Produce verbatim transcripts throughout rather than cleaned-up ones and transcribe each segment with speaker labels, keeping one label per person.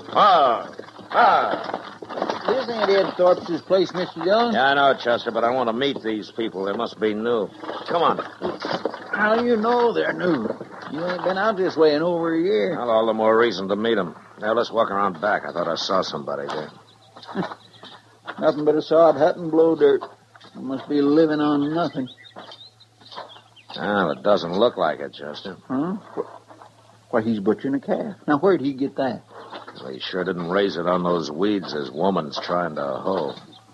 Speaker 1: Ah! Ah!
Speaker 2: This ain't Ed Thorpe's place, Mister Dillon.
Speaker 1: Yeah, I know, Chester, but I want to meet these people. They must be new. Come on.
Speaker 2: How do you know they're new? You ain't been out this way in over a year.
Speaker 1: Well, all the more reason to meet them. Now, let's walk around back. I thought I saw somebody there.
Speaker 2: Nothing but a sod hut and blow dirt. You must be living on nothing.
Speaker 1: Well, it doesn't look like it, Chester.
Speaker 2: Huh? Why, he's butchering a calf. Now, where'd he get that?
Speaker 1: Well, he sure didn't raise it on those weeds his woman's trying to hoe.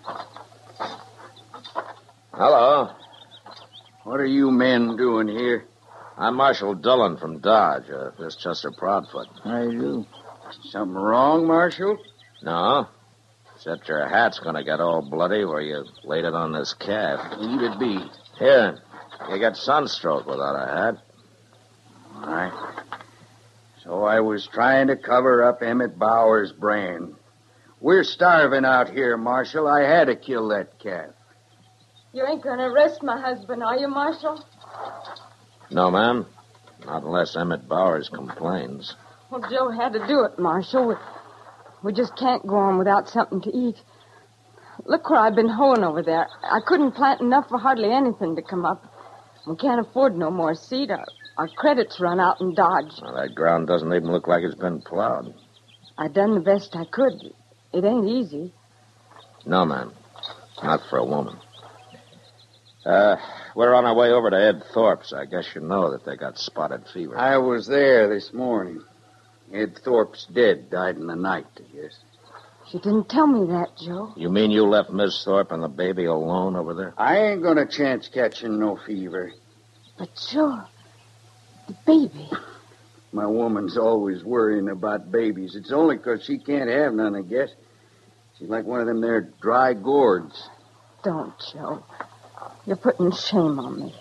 Speaker 1: Hello.
Speaker 3: What are you men doing here?
Speaker 1: I'm Marshal Dillon from Dodge. Uh, this is Chester Proudfoot.
Speaker 2: How you do?
Speaker 3: Something wrong, Marshal?
Speaker 1: No. Except your hat's going to get all bloody where you laid it on this calf.
Speaker 3: Leave it be.
Speaker 1: Here. You get sunstroke without a hat.
Speaker 3: All right. So I was trying to cover up Emmett Bauer's brand. We're starving out here, Marshal. I had to kill that calf.
Speaker 4: You ain't going to arrest my husband, are you, Marshal?
Speaker 1: No, ma'am. Not unless Emmett Bowers complains.
Speaker 4: Well, Joe had to do it, Marshal. We, we just can't go on without something to eat. Look where I've been hoeing over there. I couldn't plant enough for hardly anything to come up. We can't afford no more seed. Our, our credits run out in Dodge.
Speaker 1: Well, that ground doesn't even look like it's been plowed.
Speaker 4: I done the best I could. It ain't easy.
Speaker 1: No, ma'am. Not for a woman. Uh, we're on our way over to Ed Thorpe's. I guess you know that they got spotted fever.
Speaker 3: I was there this morning. Ed Thorpe's dead. Died in the night, I guess.
Speaker 4: She didn't tell me that, Joe.
Speaker 1: You mean you left Miss Thorpe and the baby alone over there?
Speaker 3: I ain't gonna chance catching no fever.
Speaker 4: But, Joe, the baby.
Speaker 3: My woman's always worrying about babies. It's only 'cause she can't have none, I guess. She's like one of them there dry gourds.
Speaker 4: Don't, Joe. You're putting shame on me.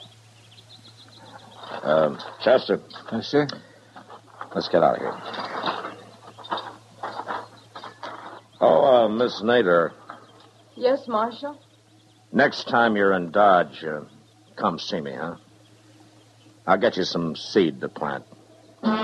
Speaker 1: Um, Chester.
Speaker 2: Yes, sir?
Speaker 1: Let's get out of here. Oh, uh, Miss Nader.
Speaker 4: Yes, Marshal?
Speaker 1: Next time you're in Dodge, uh, come see me, huh? I'll get you some seed to plant.